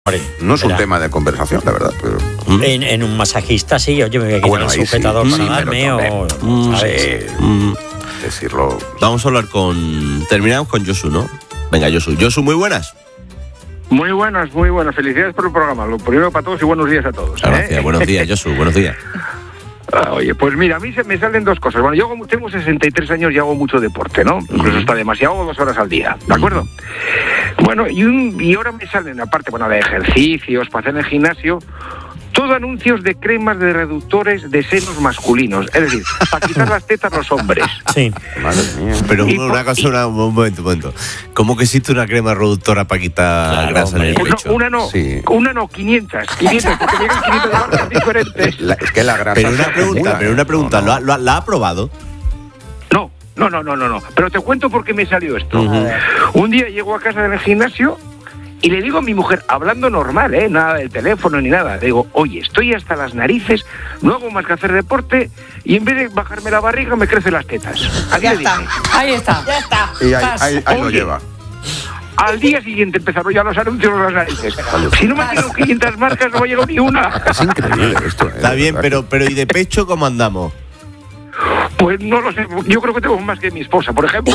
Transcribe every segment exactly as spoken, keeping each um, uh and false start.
No es un Era. tema de conversación, la verdad. Pero... En, en un masajista sí, oye, me voy a quitar Bueno, el ahí sujetador sí. para Sí, darme pero o... también. ¿sabes? Sí, Mm, decirlo. vamos a hablar con... Terminamos con Josu, ¿no? Venga, Josu. Josu, muy buenas. Muy buenas, muy buenas. Felicidades por el programa. Lo primero para todos y buenos días a todos. ¿eh? Gracias. Buenos días, Josu. Buenos días. Ah, oye, pues mira, a mí se me salen dos cosas. Bueno, yo hago- tengo sesenta y tres años y hago mucho deporte, ¿no? Incluso está demasiado, hago dos horas al día, ¿de acuerdo? Bueno, y, un, y ahora me salen, aparte, bueno, de ejercicios, para hacer en el gimnasio, todo anuncios de cremas de reductores de senos masculinos. Es decir, para quitar las tetas a los hombres. Sí. Madre mía. Pero Y una por- cosa, una, un momento, un momento. ¿Cómo que existe una crema reductora para quitar Claro, grasa en el hombre. Una, pecho? una no, Sí. una no, quinientas, quinientas, porque llegan quinientas de marcas diferentes. La- es que la grasa. Pero una se pregunta, acumula, pero una ¿eh? pregunta. No, ¿Lo, no. ha- lo ha- ¿La ha probado? No, no, no, no, no, no. Pero te cuento por qué me salió esto. Ujú. Un día llego a casa del gimnasio y le digo a mi mujer, hablando normal, ¿eh? Nada del teléfono ni nada. Le digo, oye, estoy hasta las narices, no hago más que hacer deporte y en vez de bajarme la barriga me crecen las tetas. Así Ya le está, dije. ahí está, ya está. Y ahí, Pas. ahí- ahí lo Oye. lleva. Al día siguiente empezaron ya los anuncios de las narices. Si no me han llegado quinientas marcas, no me ha llegado ni una. Es increíble esto. ¿eh? Está bien, De pero, verdad pero ¿y de pecho cómo andamos? Pues no lo sé, yo creo que tengo más que mi esposa, por ejemplo.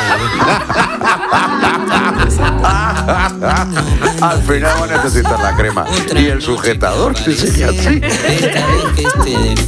que- Al final va a necesitar la crema. Y el sujetador. Sí, sí, sí. Esta vez que esté de